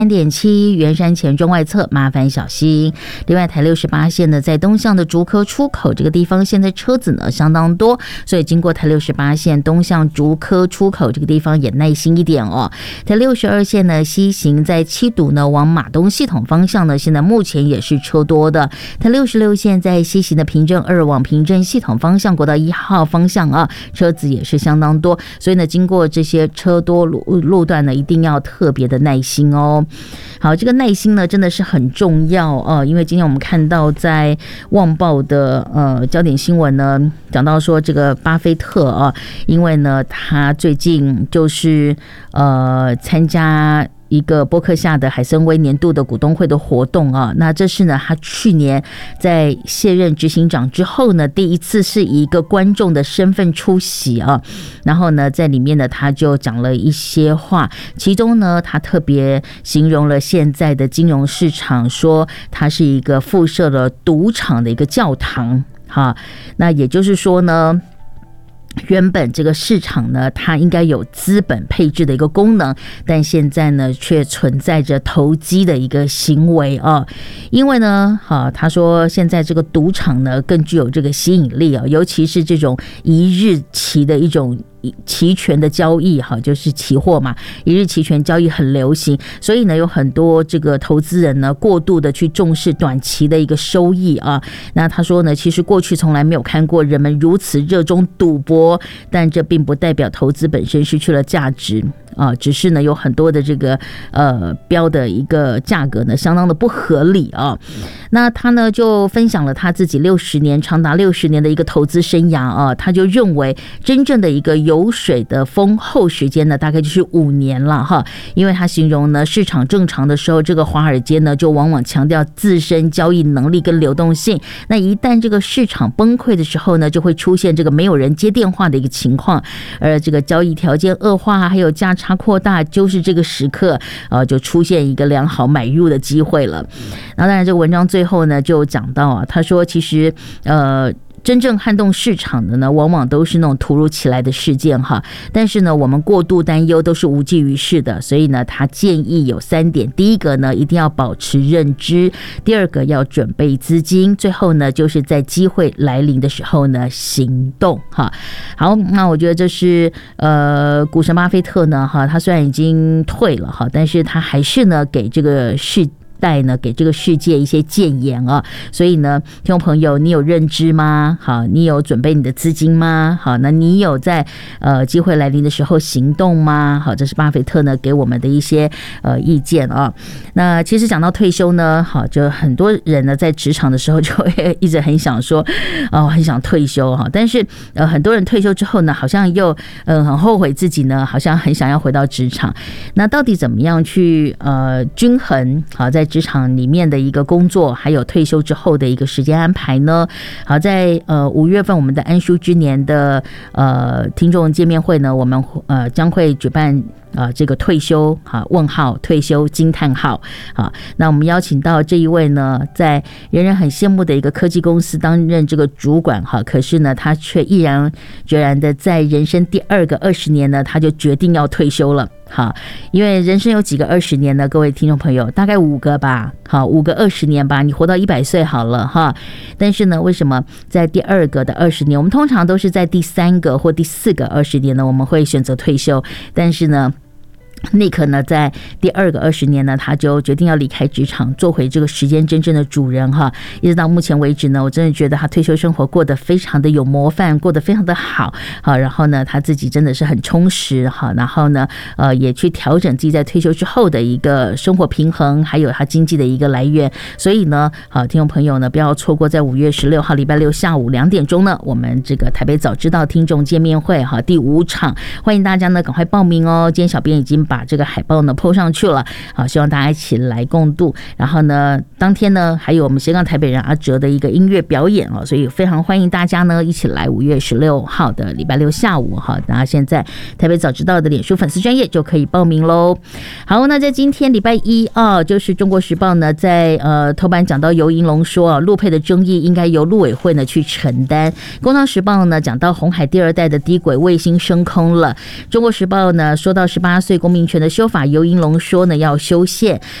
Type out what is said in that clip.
3.7圆山前中外侧麻烦小心。另外台68线呢，在东向的竹科出口这个地方，现在车子呢相当多，所以经过台68线东向竹科出口这个地方也耐心一点哦。台62线呢西行在七堵呢往马东系统方向呢，现在目前也是车多的。台66线在西行的平镇2往平镇系统方向国道1号方向啊，车子也是相当多，所以呢经过这些车多路段呢，一定要特别的耐心哦。好，这个耐心呢真的是很重要因为今天我们看到在旺报的焦点新闻呢，讲到说这个巴菲特因为呢他最近就是参加一个波克夏的海参崴年度的股东会的活动那这是呢他去年在卸任执行长之后呢，第一次是以一个观众的身份出席然后呢在里面呢他就讲了一些话，其中呢他特别形容了现在的金融市场，说它是一个附设了赌场的一个教堂那也就是说呢，原本这个市场呢，它应该有资本配置的一个功能，但现在呢，却存在着投机的一个行为因为呢，他说现在这个赌场呢，更具有这个吸引力尤其是这种一日期的一种期权的交易就是期货嘛，一日期权交易很流行，所以呢有很多这个投资人呢过度的去重视短期的一个收益那他说呢，其实过去从来没有看过人们如此热衷赌博，但这并不代表投资本身失去了价值只是呢有很多的这个标的一个价格呢相当的不合理那他呢就分享了他自己长达60年的一个投资生涯他就认为真正的一个有水的丰厚时间呢，大概就是5年了因为他形容呢，市场正常的时候，这个华尔街呢就往往强调自身交易能力跟流动性，那一旦这个市场崩溃的时候呢，就会出现这个没有人接电话的一个情况，而这个交易条件恶化还有价差扩大，就是这个时刻就出现一个良好买入的机会了。然后当然这个文章最后呢就讲到他说其实真正撼动市场的呢，往往都是那种突如其来的事件但是呢，我们过度担忧都是无济于事的，所以呢，他建议有3点：第一个呢，一定要保持认知；第二个要准备资金；最后呢，就是在机会来临的时候呢，行动好，那我觉得这是股神巴菲特呢他虽然已经退了但是他还是呢给这个给这个世界一些建言所以呢，听众朋友，你有认知吗？好，你有准备你的资金吗？好，那你有在机会来临的时候行动吗？好，这是巴菲特呢给我们的一些意见那其实讲到退休呢，好，就很多人呢在职场的时候就会一直很想说很想退休但是很多人退休之后呢，好像又很后悔自己呢，好像很想要回到职场。那到底怎么样去均衡在职场里面的一个工作，还有退休之后的一个时间安排呢？好，在5月份我们的安舒之年的听众见面会呢，我们将会举办这个退休问号退休惊叹号那我们邀请到这一位呢，在人人很羡慕的一个科技公司担任这个主管可是呢，他却毅然决然的在人生第2个20年呢，他就决定要退休了。因为人生有几个20年呢？各位听众朋友，大概5个吧。5个20年吧，你活到100岁好了但是呢，为什么在第2个的20年，我们通常都是在第3个或第4个20年呢，我们会选择退休，但是呢Nick 呢，在第2个20年呢，他就决定要离开职场，做回这个时间真正的主人一直到目前为止呢，我真的觉得他退休生活过得非常的有模范，过得非常的好然后呢，他自己真的是很充实然后呢，也去调整自己在退休之后的一个生活平衡，还有他经济的一个来源。所以呢，听众朋友呢，不要错过在5月16号礼拜六下午2点钟呢，我们这个台北早知道听众见面会第5场，欢迎大家呢赶快报名今天小编已经把这个海报呢 po 上去了希望大家一起来共度。然后呢，当天呢还有我们斜杠台北人阿哲的一个音乐表演所以非常欢迎大家呢一起来5月16号的礼拜六下午大家现在台北早知道的脸书粉丝专页就可以报名咯。好，那在今天礼拜一就是中国时报呢在头版讲到游盈隆说陆配的争议应该由陆委会呢去承担。工商时报呢讲到鸿海第2代的低轨卫星升空了。中国时报呢说到18岁公民民权的修法，游盈隆说呢要修宪，